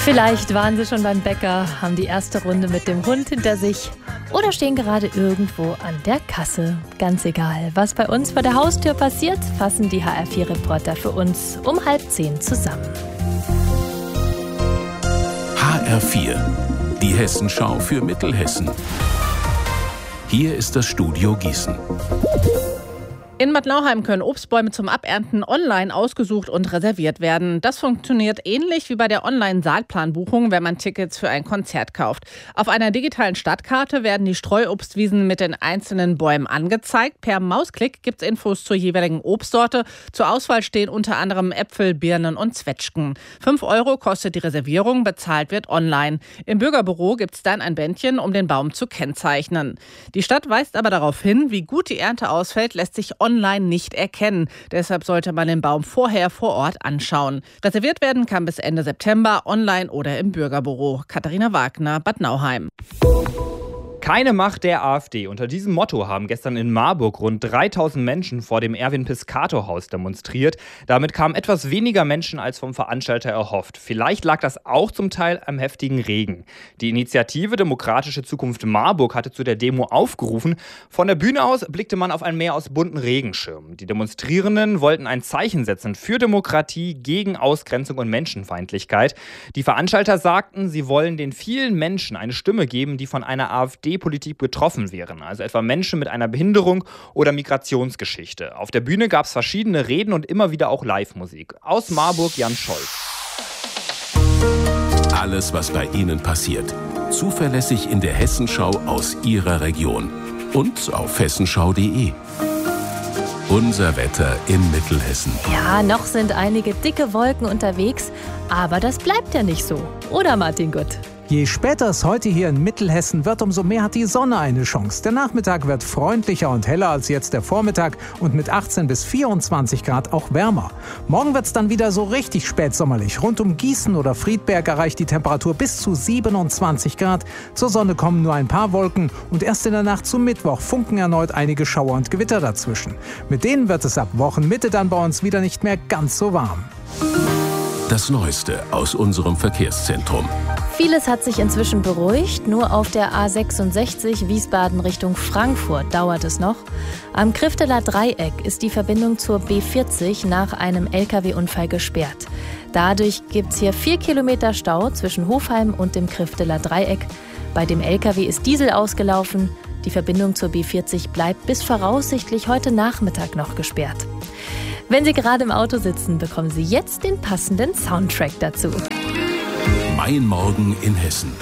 Vielleicht waren Sie schon beim Bäcker, haben die erste Runde mit dem Hund hinter sich oder stehen gerade irgendwo an der Kasse. Ganz egal, was bei uns vor der Haustür passiert, fassen die HR4-Reporter für uns um 9:30 zusammen. HR4, die Hessenschau für Mittelhessen. Hier ist das Studio Gießen. In Bad Nauheim können Obstbäume zum Abernten online ausgesucht und reserviert werden. Das funktioniert ähnlich wie bei der Online-Saatplanbuchung, wenn man Tickets für ein Konzert kauft. Auf einer digitalen Stadtkarte werden die Streuobstwiesen mit den einzelnen Bäumen angezeigt. Per Mausklick gibt es Infos zur jeweiligen Obstsorte. Zur Auswahl stehen unter anderem Äpfel, Birnen und Zwetschgen. 5 € kostet die Reservierung, bezahlt wird online. Im Bürgerbüro gibt es dann ein Bändchen, um den Baum zu kennzeichnen. Die Stadt weist aber darauf hin, wie gut die Ernte ausfällt, lässt sich online nicht erkennen. Deshalb sollte man den Baum vorher vor Ort anschauen. Reserviert werden kann bis Ende September online oder im Bürgerbüro. Katharina Wagner, Bad Nauheim. Keine Macht der AfD. Unter diesem Motto haben gestern in Marburg rund 3000 Menschen vor dem Erwin-Piscator-Haus demonstriert. Damit kamen etwas weniger Menschen als vom Veranstalter erhofft. Vielleicht lag das auch zum Teil am heftigen Regen. Die Initiative Demokratische Zukunft Marburg hatte zu der Demo aufgerufen. Von der Bühne aus blickte man auf ein Meer aus bunten Regenschirmen. Die Demonstrierenden wollten ein Zeichen setzen für Demokratie, gegen Ausgrenzung und Menschenfeindlichkeit. Die Veranstalter sagten, sie wollen den vielen Menschen eine Stimme geben, die von einer AfD-Politik betroffen wären, also etwa Menschen mit einer Behinderung oder Migrationsgeschichte. Auf der Bühne gab es verschiedene Reden und immer wieder auch Live-Musik. Aus Marburg Jan Scholz. Alles, was bei Ihnen passiert, zuverlässig in der Hessenschau aus Ihrer Region und auf hessenschau.de. Unser Wetter in Mittelhessen. Ja, noch sind einige dicke Wolken unterwegs, aber das bleibt ja nicht so. Oder Martin Gutt? Je später es heute hier in Mittelhessen wird, umso mehr hat die Sonne eine Chance. Der Nachmittag wird freundlicher und heller als jetzt der Vormittag und mit 18 bis 24 Grad auch wärmer. Morgen wird es dann wieder so richtig spätsommerlich. Rund um Gießen oder Friedberg erreicht die Temperatur bis zu 27 Grad. Zur Sonne kommen nur ein paar Wolken und erst in der Nacht zum Mittwoch funken erneut einige Schauer und Gewitter dazwischen. Mit denen wird es ab Wochenmitte dann bei uns wieder nicht mehr ganz so warm. Das Neueste aus unserem Verkehrszentrum. Vieles hat sich inzwischen beruhigt. Nur auf der A66 Wiesbaden Richtung Frankfurt dauert es noch. Am Krifteler Dreieck ist die Verbindung zur B40 nach einem Lkw-Unfall gesperrt. Dadurch gibt es hier 4 Kilometer Stau zwischen Hofheim und dem Krifteler Dreieck. Bei dem Lkw ist Diesel ausgelaufen. Die Verbindung zur B40 bleibt bis voraussichtlich heute Nachmittag noch gesperrt. Wenn Sie gerade im Auto sitzen, bekommen Sie jetzt den passenden Soundtrack dazu. Mein Morgen in Hessen.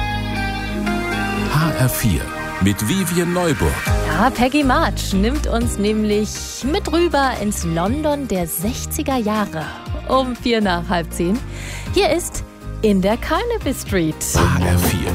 HR4 mit Vivian Neuburg. Ja, Peggy March nimmt uns nämlich mit rüber ins London der 60er Jahre. Um 9:45. Hier ist In der Carnaby Street. HR4.